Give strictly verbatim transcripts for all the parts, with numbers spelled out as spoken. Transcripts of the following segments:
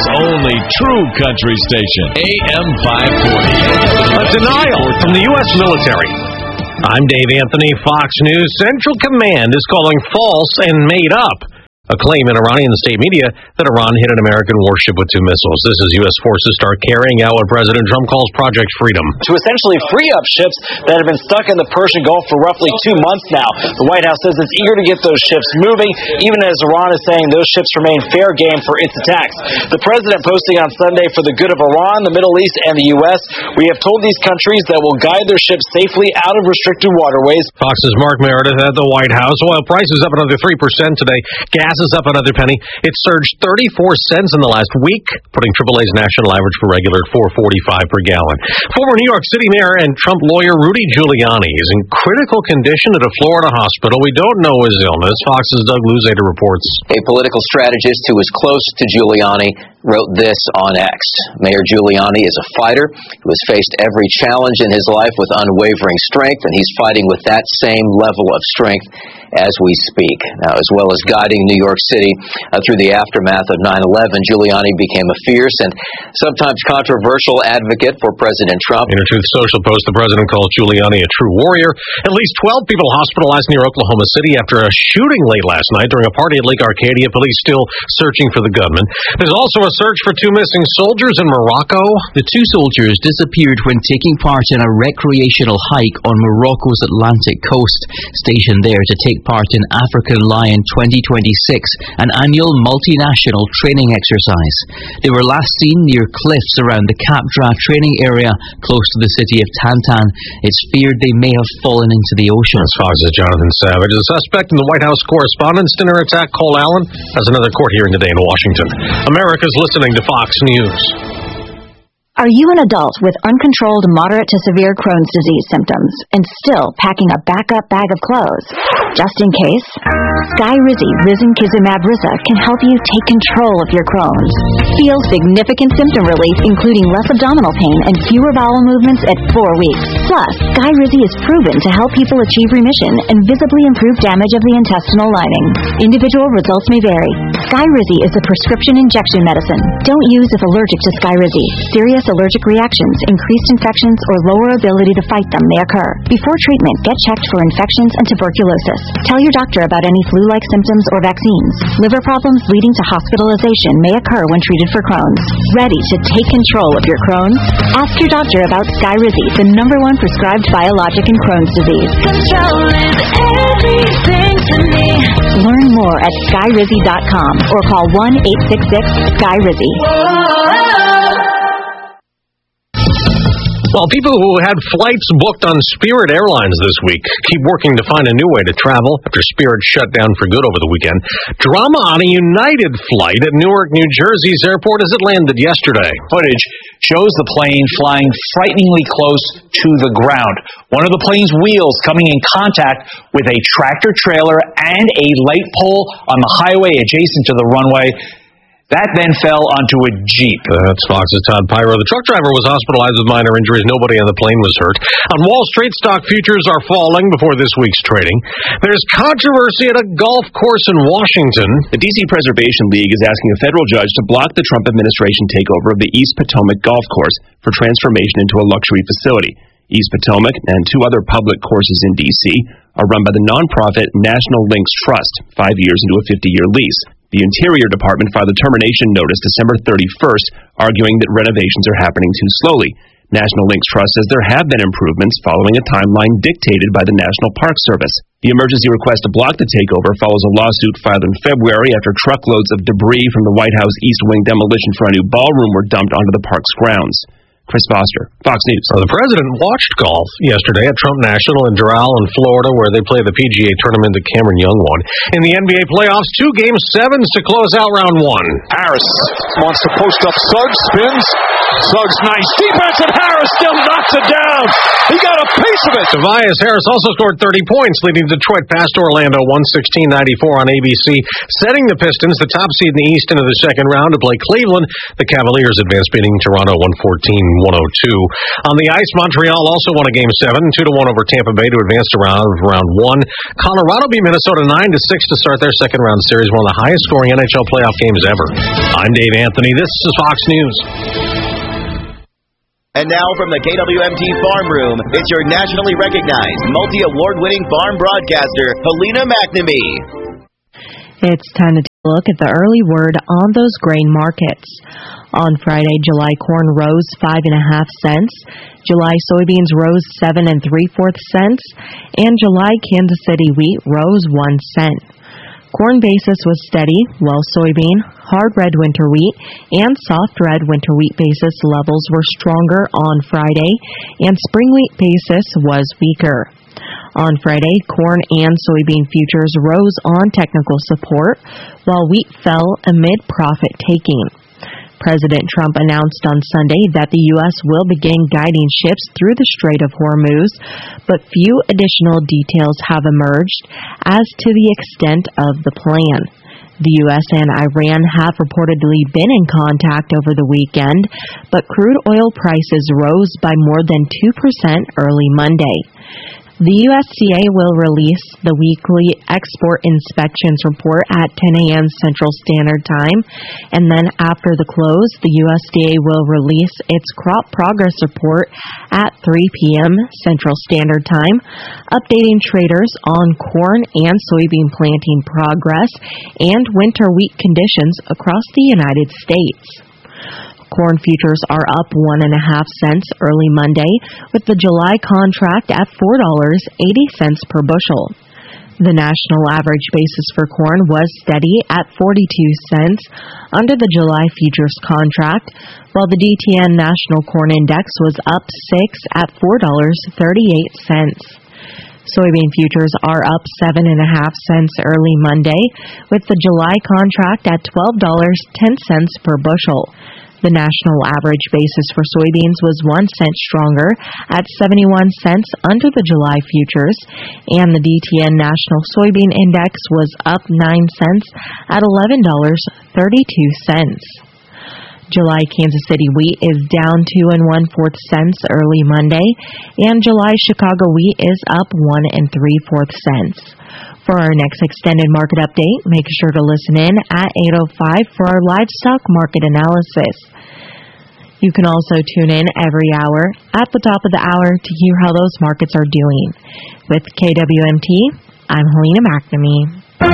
only true country station, A M five forty. A denial from the U S military. I'm Dave Anthony, Fox News. Central Command is calling false and made up a claim in Iranian state media that Iran hit an American warship with two missiles. This is U S forces start carrying out what President Trump calls Project Freedom. To essentially free up ships that have been stuck in the Persian Gulf for roughly two months now. The White House says it's eager to get those ships moving, even as Iran is saying those ships remain fair game for its attacks. The president posting on Sunday, for the good of Iran, the Middle East, and the U S, we have told these countries that will guide their ships safely out of restricted waterways. Fox's Mark Meredith at the White House. Oil prices up another three percent today. Gas is up another penny. It surged thirty-four cents in the last week, putting triple A's national average for regular at four forty-five per gallon. Former New York City Mayor and Trump lawyer Rudy Giuliani is in critical condition at a Florida hospital. We don't know his illness. Fox's Doug Luzader reports. A political strategist who is close to Giuliani wrote this on X. Mayor Giuliani is a fighter who has faced every challenge in his life with unwavering strength, and he's fighting with that same level of strength as we speak. Now, as well as guiding New York City uh, through the aftermath of nine eleven, Giuliani became a fierce and sometimes controversial advocate for President Trump. In a Truth Social post, the president called Giuliani a true warrior. At least twelve people hospitalized near Oklahoma City after a shooting late last night during a party at Lake Arcadia. Police still searching for the gunman. There's also a search for two missing soldiers in Morocco. The two soldiers disappeared when taking part in a recreational hike on Morocco's Atlantic coast, stationed there to take part in African Lion twenty twenty-six, an annual multinational training exercise. They were last seen near cliffs around the Capdra training area close to the city of Tantan. It's feared they may have fallen into the ocean. That's Fox's Jonathan Savage. The suspect in the White House Correspondents' Dinner attack, Cole Allen, has another court hearing today in Washington. America's listening to Fox News. Are you an adult with uncontrolled moderate to severe Crohn's disease symptoms and still packing a backup bag of clothes? Just in case, Skyrizi Risankizumab Risa can help you take control of your Crohn's. Feel significant symptom relief, including less abdominal pain and fewer bowel movements at four weeks. Plus, Skyrizi is proven to help people achieve remission and visibly improve damage of the intestinal lining. Individual results may vary. Skyrizi is a prescription injection medicine. Don't use if allergic to Skyrizi. Serious allergic reactions, increased infections, or lower ability to fight them may occur. Before treatment, get checked for infections and tuberculosis. Tell your doctor about any flu-like symptoms or vaccines. Liver problems leading to hospitalization may occur when treated for Crohn's. Ready to take control of your Crohn's? Ask your doctor about Skyrizi, the number one prescribed biologic in Crohn's disease. Control is everything to me. Learn more at skyrizi dot com or call one eight six six Skyrizi. Well, people who had flights booked on Spirit Airlines this week keep working to find a new way to travel after Spirit shut down for good over the weekend. Drama on a United flight at Newark, New Jersey's airport as it landed yesterday. Footage shows the plane flying frighteningly close to the ground. One of the plane's wheels coming in contact with a tractor trailer and a light pole on the highway adjacent to the runway. That then fell onto a Jeep. That's Fox's Todd Pyro. The truck driver was hospitalized with minor injuries. Nobody on the plane was hurt. On Wall Street, stock futures are falling before this week's trading. There's controversy at a golf course in Washington. The D C Preservation League is asking a federal judge to block the Trump administration takeover of the East Potomac Golf Course for transformation into a luxury facility. East Potomac and two other public courses in D C are run by the nonprofit National Links Trust, five years into a fifty-year lease. The Interior Department filed a termination notice December thirty-first, arguing that renovations are happening too slowly. National Links Trust says there have been improvements following a timeline dictated by the National Park Service. The emergency request to block the takeover follows a lawsuit filed in February after truckloads of debris from the White House East Wing demolition for a new ballroom were dumped onto the park's grounds. Chris Foster, Fox News. Well, the president watched golf yesterday at Trump National in Doral in Florida, where they play the P G A tournament that Cameron Young won. In the N B A playoffs, two game sevens to close out round one. Harris wants to post up Suggs, spins. Suggs, nice defense, and Harris still knocks it down. He got a piece of it. Tobias Harris also scored thirty points, leading Detroit past Orlando one sixteen ninety-four on A B C, setting the Pistons, the top seed in the East, into the second round to play Cleveland. The Cavaliers advanced, beating Toronto one fourteen one oh two. On the ice, Montreal also won a game seven, two to one over Tampa Bay to advance to round, round one. Colorado beat Minnesota nine to six to start their second round series, one of the highest scoring N H L playoff games ever. I'm Dave Anthony. This is Fox News. And now from the K W M T Farm Room, it's your nationally recognized, multi-award-winning farm broadcaster, Helena McNamee. It's time to take a look at the early word on those grain markets. On Friday, July corn rose five and a half cents. July soybeans rose seven and three fourths cents, and July Kansas City wheat rose one cent. Corn basis was steady, while soybean, hard red winter wheat, and soft red winter wheat basis levels were stronger on Friday, and spring wheat basis was weaker. On Friday, corn and soybean futures rose on technical support, while wheat fell amid profit-taking. President Trump announced on Sunday that the U S will begin guiding ships through the Strait of Hormuz, but few additional details have emerged as to the extent of the plan. The U S and Iran have reportedly been in contact over the weekend, but crude oil prices rose by more than two percent early Monday. The U S D A will release the weekly export inspections report at ten a.m. Central Standard Time, and then after the close, the U S D A will release its crop progress report at three p.m. Central Standard Time, updating traders on corn and soybean planting progress and winter wheat conditions across the United States. Corn futures are up one and a half cents early Monday, with the July contract at four dollars and eighty cents per bushel. The national average basis for corn was steady at forty-two cents under the July futures contract, while the D T N National Corn Index was up six at four dollars and thirty-eight cents. Soybean futures are up seven and a half cents early Monday, with the July contract at twelve dollars and ten cents per bushel. The national average basis for soybeans was one cent stronger at seventy-one cents under the July futures, and the D T N National Soybean Index was up nine cents at eleven dollars and thirty-two cents. July Kansas City wheat is down two and one fourth cents early Monday, and July Chicago wheat is up one and three fourths cents. For our next extended market update, make sure to listen in at eight oh five for our livestock market analysis. You can also tune in every hour at the top of the hour to hear how those markets are doing. With K W M T, I'm Helena McNamee.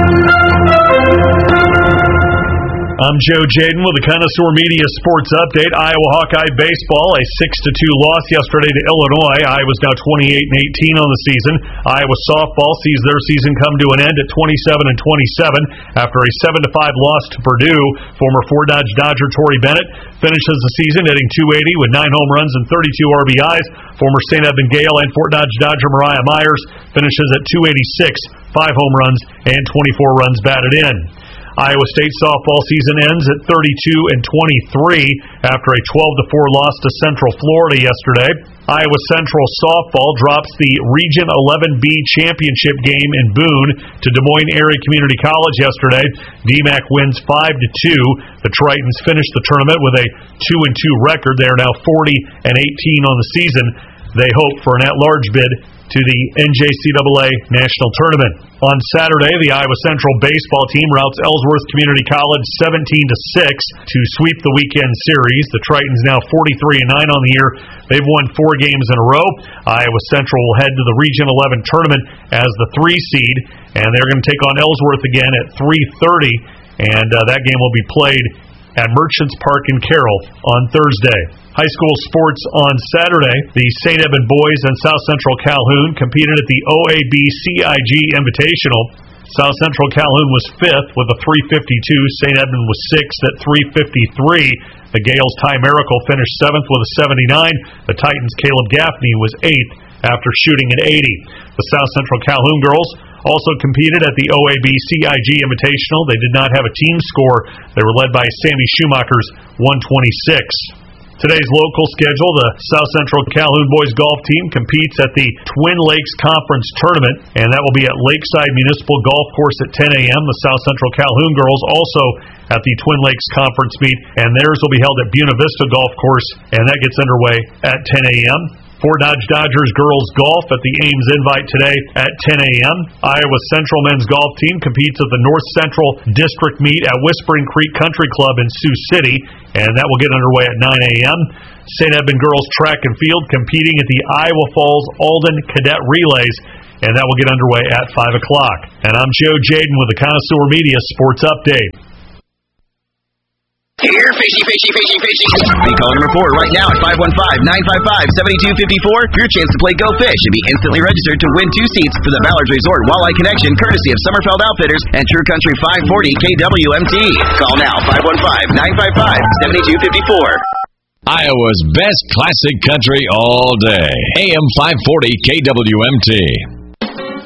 I'm Joe Jaden with the Connoisseur Media Sports Update. Iowa Hawkeye baseball, a six to two loss yesterday to Illinois. Iowa's now twenty-eight and eighteen on the season. Iowa softball sees their season come to an end at twenty-seven and twenty-seven after a seven to five loss to Purdue. Former Fort Dodge Dodger Torrey Bennett finishes the season hitting two eighty with nine home runs and thirty-two R B Is. Former Saint Edmund Gale and Fort Dodge Dodger Mariah Myers finishes at two eighty-six, five home runs and twenty-four runs batted in. Iowa State softball season ends at thirty-two and twenty-three after a twelve to four loss to Central Florida yesterday. Iowa Central softball drops the Region eleven B championship game in Boone to Des Moines Area Community College yesterday. D MAC wins five to two. The Tritons finished the tournament with a two and two record. They are now forty and eighteen on the season. They hope for an at-large bid to the N J C A A National Tournament. On Saturday, the Iowa Central baseball team routes Ellsworth Community College seventeen to six to sweep the weekend series. The Tritons now forty-three and nine on the year. They've won four games in a row. Iowa Central will head to the Region eleven tournament as the three seed, and they're going to take on Ellsworth again at three thirty, and uh, that game will be played at Merchants Park in Carroll on Thursday. High school sports on Saturday. The Saint Edmund boys and South Central Calhoun competed at the O A B C I G Invitational. South Central Calhoun was fifth with a three fifty-two. Saint Edmund was sixth at three fifty-three. The Gales Ty Miracle finished seventh with a seventy-nine. The Titans' Caleb Gaffney was eighth after shooting an eighty. The South Central Calhoun girls also competed at the O A B C I G Invitational. They did not have a team score. They were led by Sammy Schumacher's one twenty-six. Today's local schedule, the South Central Calhoun boys golf team competes at the Twin Lakes Conference Tournament, and that will be at Lakeside Municipal Golf Course at ten a.m. The South Central Calhoun girls also at the Twin Lakes Conference meet, and theirs will be held at Buena Vista Golf Course, and that gets underway at ten a.m. Fort Dodge Dodgers girls golf at the Ames Invite today at ten a.m. Iowa Central men's golf team competes at the North Central District meet at Whispering Creek Country Club in Sioux City, and that will get underway at nine a.m. Saint Edmund girls track and field competing at the Iowa Falls Alden Cadet Relays, and that will get underway at five o'clock. And I'm Joe Jaden with the Connoisseur Media Sports Update. Here, fishy, fishy, fishy, fishy. Be calling report right now at five one five, nine five five, seven two five four for your chance to play Go Fish and be instantly registered to win two seats for the Ballard Resort Walleye Connection courtesy of Summerfeld Outfitters and True Country five forty K W M T. Call now, five one five, nine five five, seven two five four. Iowa's best classic country all day. A M five forty K W M T.